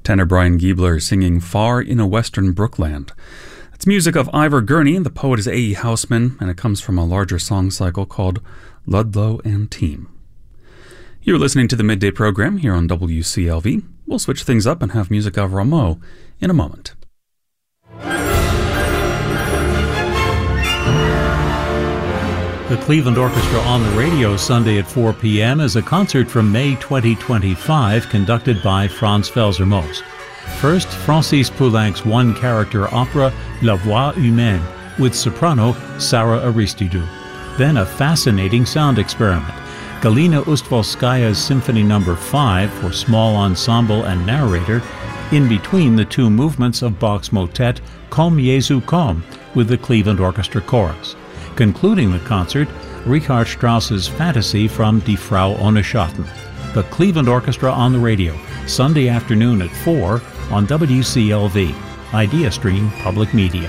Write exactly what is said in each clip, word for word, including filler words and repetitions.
Tenor Brian Giebler singing Far in a Western Brookland. It's music of Ivor Gurney, the poet is A E Housman, and it comes from a larger song cycle called Ludlow and Team. You're listening to the Midday Program here on W C L V. We'll switch things up and have music of Rameau in a moment. The Cleveland Orchestra on the radio Sunday at four p.m. is a concert from May twenty twenty-five conducted by Franz Felser-Most. First, Francis Poulenc's one-character opera La Voix Humaine with soprano Sarah Aristidou. Then a fascinating sound experiment. Galina Ustvolskaya's Symphony Number five for small ensemble and narrator in between the two movements of Bach's motet Komm Jesu komm with the Cleveland Orchestra Chorus. Concluding the concert, Richard Strauss's Fantasy from Die Frau ohne Schatten. The Cleveland Orchestra on the radio, Sunday afternoon at four on W C L V, IdeaStream Public Media.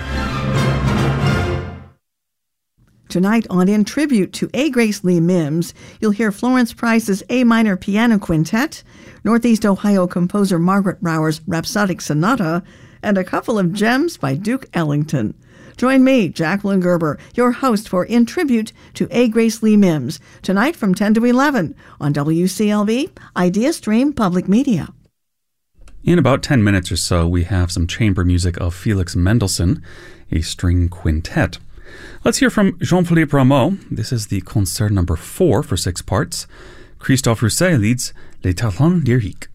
Tonight on In Tribute to A. Grace Lee Mims, you'll hear Florence Price's A minor piano quintet, Northeast Ohio composer Margaret Brower's Rhapsodic Sonata, and a couple of gems by Duke Ellington. Join me, Jacqueline Gerber, your host for In Tribute to A. Grace Lee Mims, tonight from ten to eleven on W C L V, IdeaStream Public Media. In about ten minutes or so, we have some chamber music of Felix Mendelssohn, a string quintet. Let's hear from Jean-Philippe Rameau. This is the concert number four for six parts. Christophe Rousset leads Les Talents Lyriques.